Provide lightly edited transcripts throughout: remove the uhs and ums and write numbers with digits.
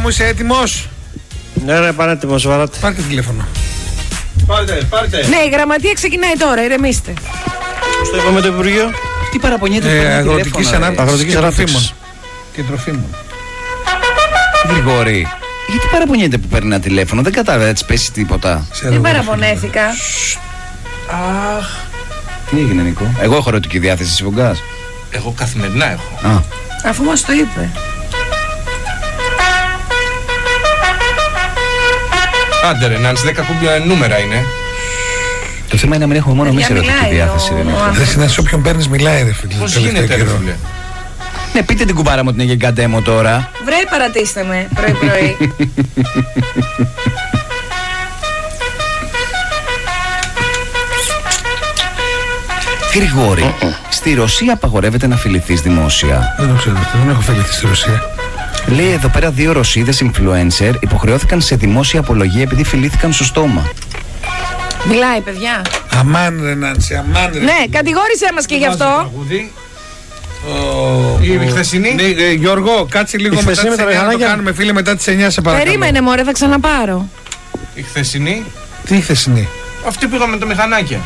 μου, είσαι έτοιμος? Ναι, ρε, πανέτοιμος, βαράτε. Πάρτε τηλέφωνο. Πάρτε. Ναι, η γραμματεία ξεκινάει τώρα, ηρεμήστε. Πώς το είπαμε το Υπουργείο? Τι παραπονιέται που παίρνει Αγροτικής τηλέφωνο, ανάπτυξης Αγροτικής και τροφίμων. Γρηγόρη, γιατί παραπονιέται που παίρνει ένα τηλέφωνο? Δεν κατάλαβα, έτσι πέσει τίποτα. Δεν παραπονέθηκα. Αχ. Τι έγινε, Νίκο? Εγώ έχω ερωτική διάθεση, εσύ Βογκάς? Εγώ καθημερινά έχω. Α. Αφού μας το είπε. Άντε ρε, Νάνση, 10 κούμπια νούμερα είναι. Το θέμα είναι να μην έχουμε μόνο εμείς Παιδιά, ερωτική μιλάει διάθεση. ο- δεν είναι. ο άνθρωπος. Δεν συναντήσω όποιον παίρνεις μιλάει, ρε φίλε. Πώς τελευταίο γίνεται, ρε καιρό. φίλε? Ναι, πείτε την κουμπάρα μου ότι είναι για γκαντέμο τώρα. Βρε, παρατήστε με πρωί-πρωί. Γρηγόρη, στη Ρωσία απαγορεύεται να φιληθείς δημόσια. Δεν το ξέρω αυτό, δεν έχω φιληθεί στη Ρωσία. Λέει εδώ πέρα 2 Ρωσίδες influencer υποχρεώθηκαν σε δημόσια απολογία επειδή φιλήθηκαν στο στόμα. Μιλάει, παιδιά. Αμάν ρε Νάνση, αμάν ρε. Ναι, κατηγόρησέ μας και γι' αυτό. Τραγούδι. Ο- Η ο- χθεσινή. Ναι, Γιώργο, κάτσε λίγο Η μετά χθεσινή τις με τα 9 να το μηχανάκια. κάνουμε, φίλε, μετά τις 9 σε παρακαλώ. Περίμενε, μωρέ, θα ξαναπάρω. Η χθεσινή. Τι χθεσινή? Αυτή πήγαμε με το μηχανάκια.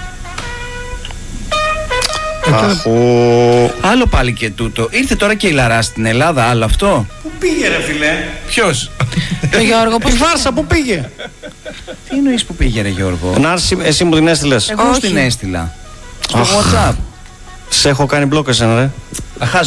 Αχ, Άλλο πάλι και τούτο. Ήρθε τώρα και η Λαρά στην Ελλάδα, άλλο αυτό. Πού πήγε ρε φίλε? Ποιος? Το Γιώργο, πώς η φάρσα που πήγε. Τι εννοείς που πήγε, ρε Γιώργο? Νάρση, εσύ μου την έστειλες. Εγώ Πώς όχι. την έστειλα? Στο Αχ. WhatsApp. Σε έχω κάνει μπλοκ εσένα, ρε. Αχά,